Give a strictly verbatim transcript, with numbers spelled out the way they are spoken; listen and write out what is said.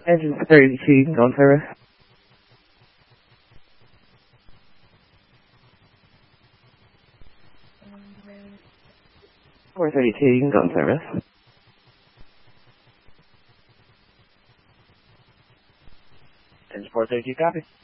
Engine thirty-two, you can go on service. four thirty-two, you can go on service. Engine four thirty-two, copy.